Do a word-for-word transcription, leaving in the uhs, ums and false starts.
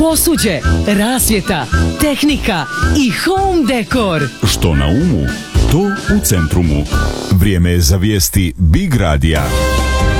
posuđe, rasvjeta, tehnika i home dekor. Što na umu, to u Centrumu. Vrijeme je za vijesti Big Radija.